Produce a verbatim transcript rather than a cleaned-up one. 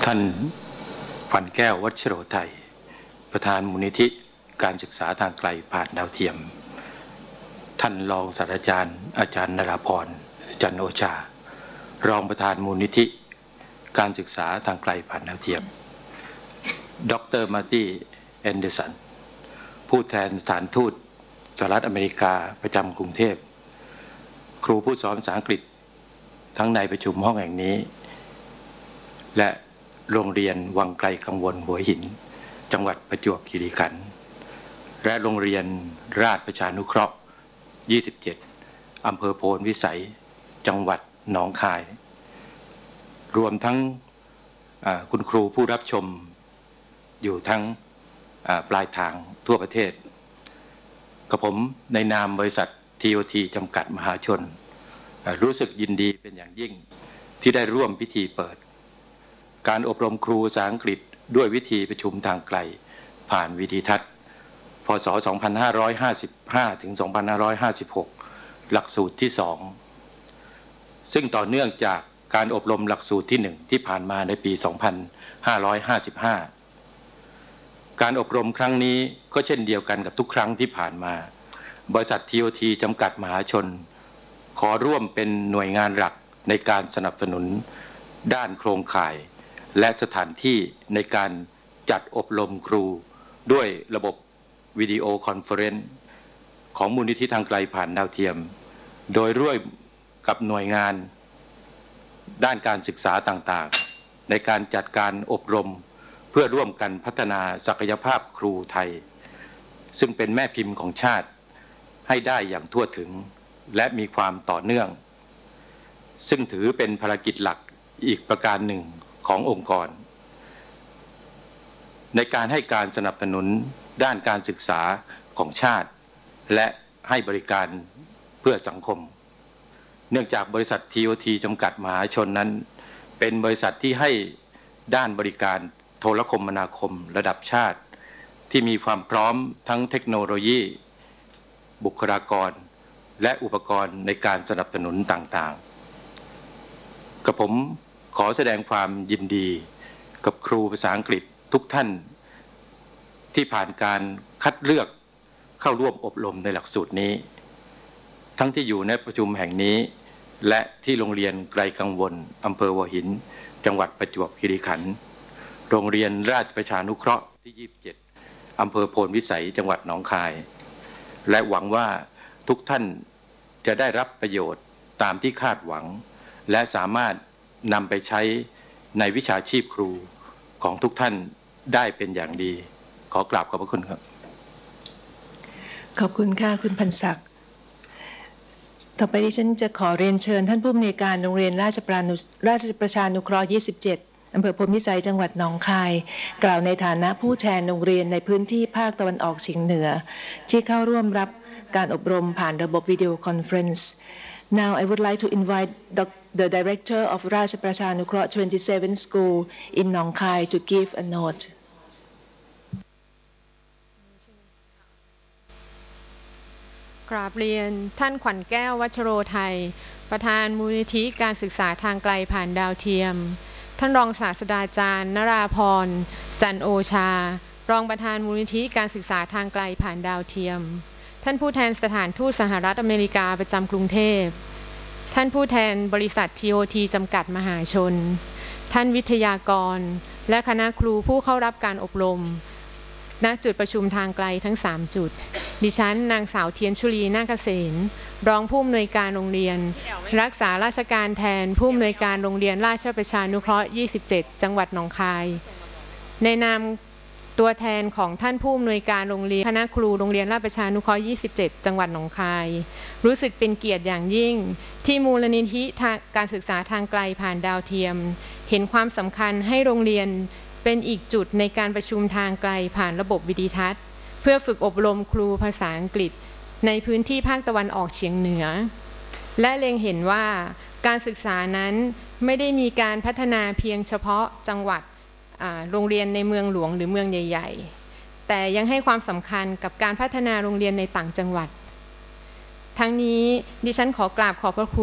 ท่านขวัญแก้ววัชโรไทยประธานมูลนิธิการศึกษาทางไกลผ่านดาวเทียมท่านรองศาสตราจารย์อาจารย์นราพรจันโอชารองประธานมูลนิธิการศึกษาทางไกลผ่านดาวเทียมดร.มาร์ตี้แอนเดอร์สันผู้แทนสถานทูตสหรัฐอเมริกาประจำกรุงเทพครูผู้สอนภาษาอังกฤษทั้งในประชุมห้องแห่งนี้และโรงเรียนวังไกลกังวลหัวหินจังหวัดประจวบคีรีขันธ์และโรงเรียนราชประชานุเคราะห์ยี่สิบเจ็ดอำเภอโพนวิสัยจังหวัดหนองคายรวมทั้งคุณครูผู้รับชมอยู่ทั้งปลายทางทั่วประเทศกับผมในนามบริษัท ที โอ ที จำกัดมหาชนรู้สึกยินดีเป็นอย่างยิ่งที่ได้ร่วมพิธีเปิดการอบรมครูภาษาอังกฤษด้วยวิธีประชุมทางไกลผ่านวิดีทัศน์พ.ศ. สองพันห้าร้อยห้าสิบห้า ถึง สองพันห้าร้อยห้าสิบหก หลักสูตรที่สองซึ่งต่อเนื่องจากการอบรมหลักสูตรที่หนึ่งที่ผ่านมาในปี สองพันห้าร้อยห้าสิบห้า การอบรมครั้งนี้ก็เช่นเดียวกันกับทุกครั้งที่ผ่านมาบริษัท ที โอ ที จำกัดมหาชนขอร่วมเป็นหน่วยงานหลักในการสนับสนุนด้านโครงข่ายและสถานที่ในการจัดอบรมครูด้วยระบบวิดีโอคอนเฟอเรนซ์ของมูลนิธิทางไกลผ่านดาวเทียมโดยร่วมกับหน่วยงานด้านการศึกษาต่างๆในการจัดการอบรมเพื่อร่วมกันพัฒนาศักยภาพครูไทยซึ่งเป็นแม่พิมพ์ของชาติให้ได้อย่างทั่วถึงและมีความต่อเนื่องซึ่งถือเป็นภารกิจหลักอีกประการหนึ่งขององค์กรในการให้การสนับสนุนด้านการศึกษาของชาติและให้บริการเพื่อสังคมเนื่องจากบริษัท ที โอ ที จำกัดมหาชนนั้นเป็นบริษัทที่ให้ด้านบริการโทรคมนาคมระดับชาติที่มีความพร้อมทั้งเทคโนโลยีบุคลากรและอุปกรณ์ในการสนับสนุนต่างๆกับผมขอแสดงความยินดีกับครูภาษาอังกฤษทุกท่านที่ผ่านการคัดเลือกเข้าร่วมอบรมในหลักสูตรนี้ทั้งที่อยู่ในประชุมแห่งนี้และที่โรงเรียนไกลกังวลอำเภอหัวหินจังหวัดประจวบคีรีขันธ์โรงเรียนราชประชานุเคราะห์ที่ยี่สิบเจ็ดอำเภอโพนวิสัยจังหวัดหนองคายและหวังว่าทุกท่านจะได้รับประโยชน์ตามที่คาดหวังและสามารถนำไปใช้ในวิชาชีพครูของทุกท่านได้เป็นอย่างดีขอกราบขอบพระคุณครับขอบคุณค่ะคุณพันศักดิ์ต่อไปดิฉันจะขอเรียนเชิญท่านผู้อำนวยการโรงเรียนราชประนุราชประชานุเคราะห์ยี่สิบเจ็ดอำเภอพลพิสัยจังหวัดหนองคายกล่าวในฐานะผู้แทนโรงเรียนในพื้นที่ภาคตะวันออกเฉียงเหนือที่เข้าร่วมรับการอบรมผ่านระบบวิดีโอคอนเฟอเรนซ์ Now I would like to invite the Director of Raja Prashanukroh twenty-seven School in Nong Khai to give a note. กราบเรียนท่านขวัญแก้ววัชโรไทยประธานมูลนิธิการศึกษาทางไกลผ่านดาวเทียมท่านรองศาสตราจารย์นราพรจันโอชารองประธานมูลนิธิการศึกษาทางไกลผ่านดาวเทียมท่านผู้แทนสถานทูตสหรัฐอเมริกาประจำกรุงเทพท่านผู้แทนบริษัท ที โอ ที จำกัดมหาชนท่านวิทยากรและคณะครูผู้เข้ารับการอบรมณจุดประชุมทางไกลทั้งสามจุดดิฉันนางสาวเทียนชุลีนาคเสนรองผู้อำนวยการโรงเรียนรักษาราชการแทนผู้อำนวยการโรงเรียนราชประชานุเคราะห์ยี่สิบเจ็ดจังหวัดหนองคายในนามตัวแทนของท่านผู้อำนวยการโรงเรียนคณะครูโรงเรียนราชประชานุเคราะห์ยี่สิบเจ็ดจังหวัดหนองคายรู้สึกเป็นเกียรติอย่างยิ่งที่มูลนิธิการศึกษาทางไกลผ่านดาวเทียมเห็นความสำคัญให้โรงเรียนเป็นอีกจุดในการประชุมทางไกลผ่านระบบวิดีทัศน์เพื่อฝึกอบรมครูภาษาอังกฤษในพื้นที่ภาคตะวันออกเฉียงเหนือและเล็งเห็นว่าการศึกษานั้นไม่ได้มีการพัฒนาเพียงเฉพาะจังหวัดโรงเรียนในเมืองหลวงหรือเมืองใหญ่ๆแต่ยังให้ความสำคัญกับการพัฒนาโรงเรียนในต่างจังหวัดทั้งนี้ดิฉันขอกราบขอบพระคุณ